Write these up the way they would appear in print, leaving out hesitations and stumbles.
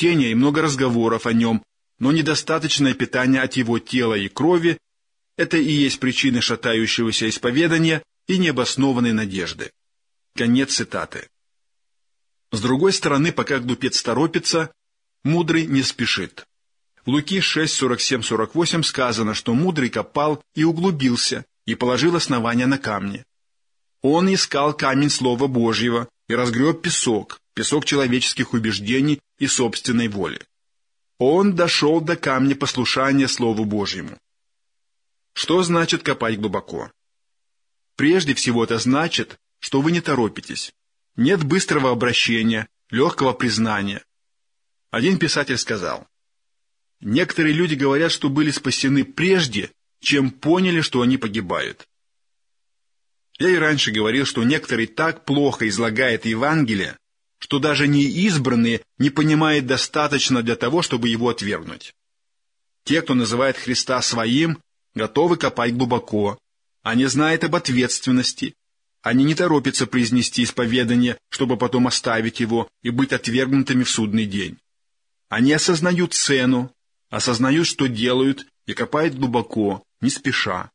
чтения и много разговоров о нем, но недостаточное питание от его тела и крови – это и есть причины шатающегося исповедания и необоснованной надежды. Конец цитаты. С другой стороны, пока глупец торопится, мудрый не спешит. В Луки 6:47-48 сказано, что мудрый копал и углубился, и положил основания на камне. Он искал камень Слова Божьего и разгреб песок человеческих убеждений и собственной воли. Он дошел до камня послушания Слову Божьему. Что значит копать глубоко? Прежде всего это значит, что вы не торопитесь. Нет быстрого обращения, легкого признания. Один писатель сказал: «Некоторые люди говорят, что были спасены прежде, чем поняли, что они погибают». Я и раньше говорил, что некоторые так плохо излагают Евангелие, что даже неизбранные не понимают достаточно для того, чтобы его отвергнуть. Те, кто называет Христа своим, готовы копать глубоко. Они знают об ответственности. Они не торопятся произнести исповедание, чтобы потом оставить его и быть отвергнутыми в судный день. Они осознают цену, осознают, что делают, и копают глубоко, не спеша.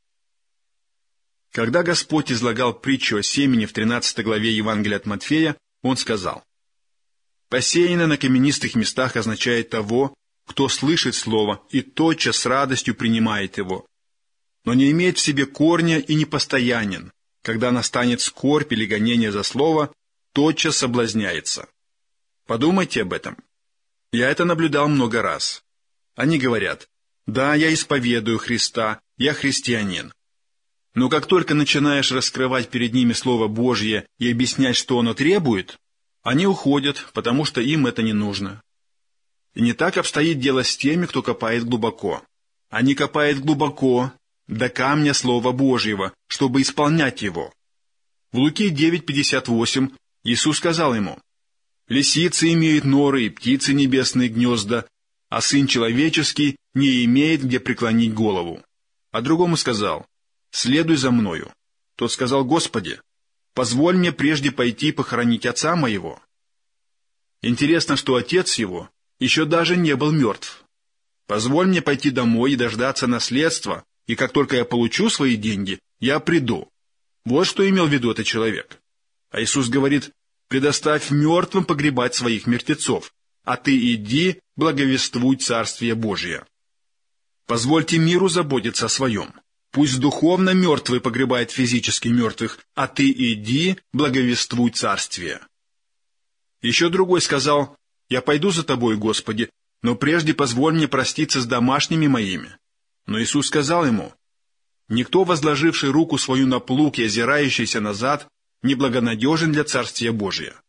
Когда Господь излагал притчу о семени в 13 главе Евангелия от Матфея, Он сказал: «Посеянное на каменистых местах означает того, кто слышит слово и тотчас с радостью принимает его, но не имеет в себе корня и непостоянен. Когда настанет скорбь или гонение за слово, тотчас соблазняется». Подумайте об этом. Я это наблюдал много раз. Они говорят: «Да, я исповедую Христа, я христианин». Но как только начинаешь раскрывать перед ними Слово Божье и объяснять, что оно требует, они уходят, потому что им это не нужно. И не так обстоит дело с теми, кто копает глубоко. Они копают глубоко, до камня Слова Божьего, чтобы исполнять его. В Луки 9:58 Иисус сказал ему: «Лисицы имеют норы и птицы небесные гнезда, а Сын Человеческий не имеет где преклонить голову». А другому сказал: «Следуй за мною». Тот сказал: «Господи, позволь мне прежде пойти похоронить отца моего». Интересно, что отец его еще даже не был мертв. «Позволь мне пойти домой и дождаться наследства, и как только я получу свои деньги, я приду». Вот что имел в виду этот человек. А Иисус говорит: «Предоставь мертвым погребать своих мертвецов, а ты иди, благовествуй Царствие Божие». Позвольте миру заботиться о своем. Пусть духовно мертвый погребает физически мертвых, а ты иди, благовествуй Царствие. Еще другой сказал: «Я пойду за тобой, Господи, но прежде позволь мне проститься с домашними моими». Но Иисус сказал ему: «Никто, возложивший руку свою на плуг и озирающийся назад, неблагонадежен для Царствия Божия».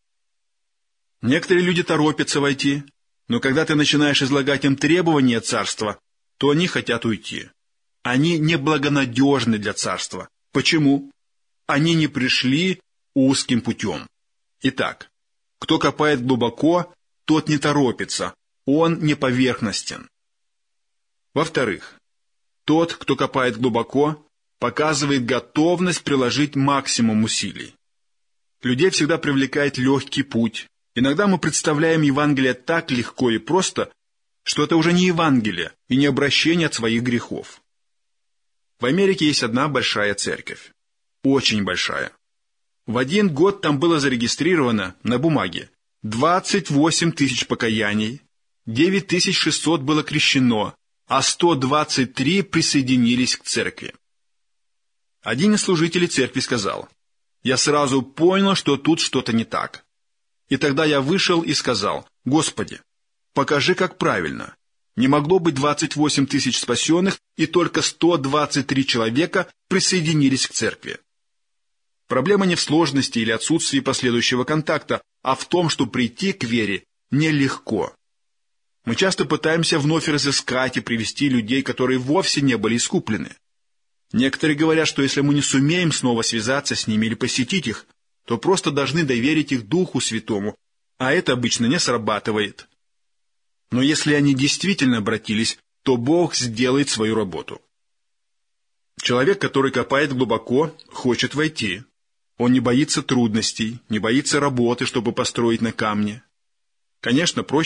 Некоторые люди торопятся войти, но когда ты начинаешь излагать им требования Царства, то они хотят уйти. Они неблагонадежны для Царства. Почему? Они не пришли узким путем. Итак, кто копает глубоко, тот не торопится, он не поверхностен. Во-вторых, тот, кто копает глубоко, показывает готовность приложить максимум усилий. Людей всегда привлекает легкий путь. Иногда мы представляем Евангелие так легко и просто, что это уже не Евангелие и не обращение от своих грехов. В Америке есть одна большая церковь. Очень большая. В один год там было зарегистрировано на бумаге 28 тысяч покаяний, 9600 было крещено, а 123 присоединились к церкви. Один из служителей церкви сказал: «Я сразу понял, что тут что-то не так. И тогда я вышел и сказал: Господи, покажи, как правильно. Не могло быть 28 тысяч спасенных, и только 123 человека присоединились к церкви». Проблема не в сложности или отсутствии последующего контакта, а в том, что прийти к вере нелегко. Мы часто пытаемся вновь разыскать и привести людей, которые вовсе не были искуплены. Некоторые говорят, что если мы не сумеем снова связаться с ними или посетить их, то просто должны доверить их Духу Святому, а это обычно не срабатывает. Но если они действительно обратились, то Бог сделает свою работу. Человек, который копает глубоко, хочет войти. Он не боится трудностей, не боится работы, чтобы построить на камне. Конечно, проще